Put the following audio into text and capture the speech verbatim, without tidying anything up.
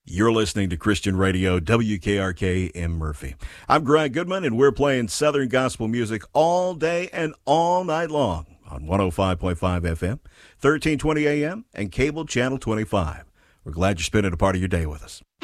You're listening to Christian Radio, W K R K in Murphy. I'm Greg Goodman, and we're playing Southern gospel music all day and all night long on one oh five point five F M, thirteen twenty A M, and cable channel twenty-five. We're glad you're spending a part of your day with us.